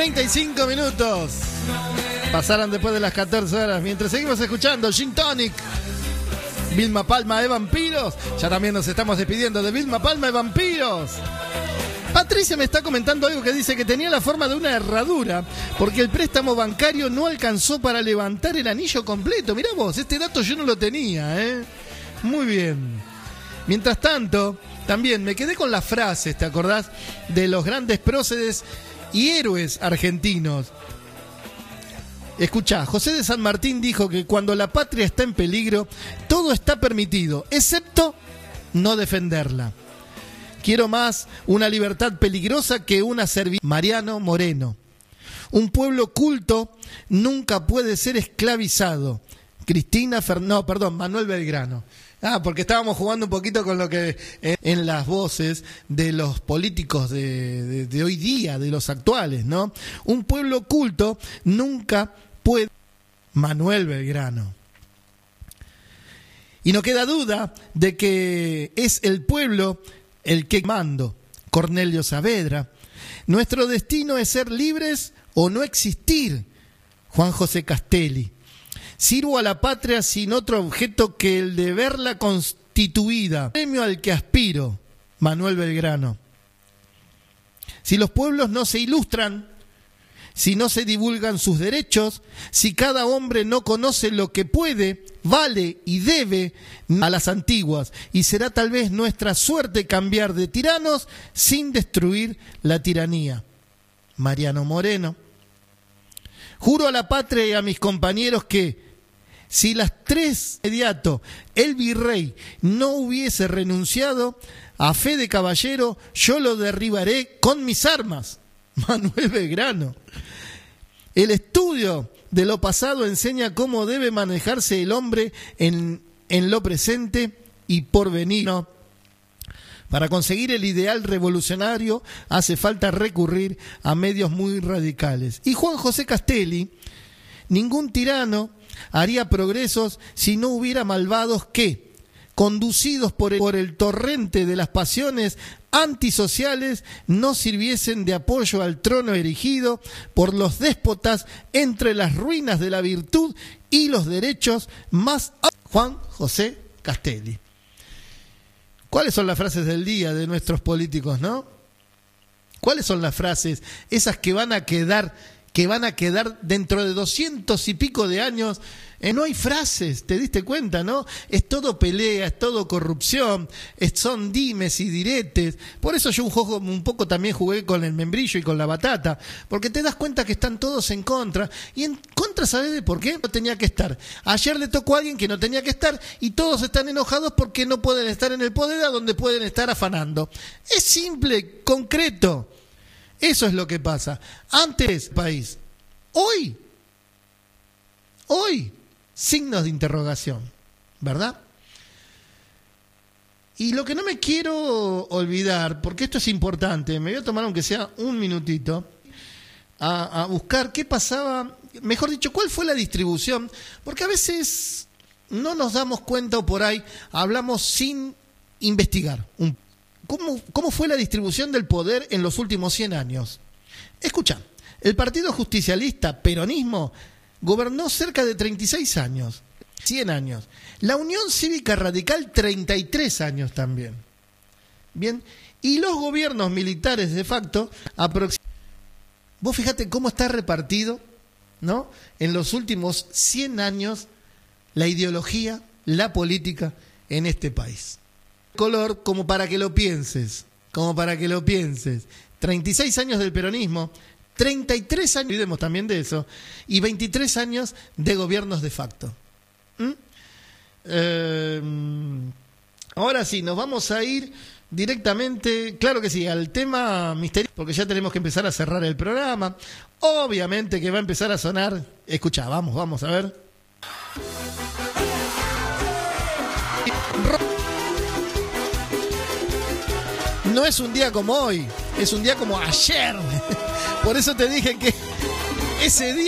35 minutos. Pasaron después de las 14 horas. Mientras seguimos escuchando Gin Tonic, Vilma Palma de Vampiros. Ya también nos estamos despidiendo de Vilma Palma de Vampiros. Patricia me está comentando algo que dice que tenía la forma de una herradura porque el préstamo bancario no alcanzó para levantar el anillo completo. Mirá vos, este dato yo no lo tenía, ¿eh? Muy bien. Mientras tanto, también me quedé con las frases, ¿te acordás? De los grandes próceres y héroes argentinos. Escuchá, José de San Martín dijo que cuando la patria está en peligro, todo está permitido, excepto no defenderla. Quiero más una libertad peligrosa que una servitud. Mariano Moreno. Un pueblo culto nunca puede ser esclavizado. Manuel Belgrano. Porque estábamos jugando un poquito con lo que en las voces de los políticos de hoy día, de los actuales, ¿no? Un pueblo culto nunca puede... Manuel Belgrano. Y no queda duda de que es el pueblo el que mando. Cornelio Saavedra. Nuestro destino es ser libres o no existir. Juan José Castelli. Sirvo a la patria sin otro objeto que el de verla constituida. Premio al que aspiro. Manuel Belgrano. Si los pueblos no se ilustran, si no se divulgan sus derechos, si cada hombre no conoce lo que puede, vale y debe a las antiguas, y será tal vez nuestra suerte cambiar de tiranos sin destruir la tiranía. Mariano Moreno. Juro a la patria y a mis compañeros que si las tres inmediato el virrey no hubiese renunciado, a fe de caballero yo lo derribaré con mis armas. Manuel Belgrano. El estudio de lo pasado enseña cómo debe manejarse el hombre en lo presente y por venir. Para conseguir el ideal revolucionario hace falta recurrir a medios muy radicales. Y Juan José Castelli, ningún tirano haría progresos si no hubiera malvados que, conducidos por el torrente de las pasiones antisociales, no sirviesen de apoyo al trono erigido por los déspotas entre las ruinas de la virtud y los derechos más... Juan José Castelli. ¿Cuáles son las frases del día de nuestros políticos, no? ¿Cuáles son las frases, esas que van a quedar dentro de 200 y pico de años? No hay frases, ¿te diste cuenta, no? Es todo pelea, es todo corrupción, son dimes y diretes. Por eso yo un poco también jugué con el membrillo y con la batata, porque te das cuenta que están todos en contra. Y en contra, ¿sabes de por qué? No tenía que estar. Ayer le tocó a alguien que no tenía que estar y todos están enojados porque no pueden estar en el poder a donde pueden estar afanando. Es simple, concreto. Eso es lo que pasa. Antes, país. Hoy, signos de interrogación, ¿verdad? Y lo que no me quiero olvidar, porque esto es importante, me voy a tomar aunque sea un minutito, a buscar qué pasaba, mejor dicho, cuál fue la distribución, porque a veces no nos damos cuenta o por ahí hablamos sin investigar. ¿Cómo fue la distribución del poder en los últimos 100 años? Escucha, el Partido Justicialista, peronismo, gobernó cerca de 36 años, 100 años. La Unión Cívica Radical, 33 años también. Bien, y los gobiernos militares de facto, vos fíjate cómo está repartido, ¿no? En los últimos 100 años, la ideología, la política en este país. Color como para que lo pienses, 36 años del peronismo, 33 años, olvidemos también de eso, y 23 años de gobiernos de facto. Ahora sí, nos vamos a ir directamente, claro que sí, al tema misterioso, porque ya tenemos que empezar a cerrar el programa. Obviamente que va a empezar a sonar, escucha, vamos a ver. No es un día como hoy, es un día como ayer. Por eso te dije que ese día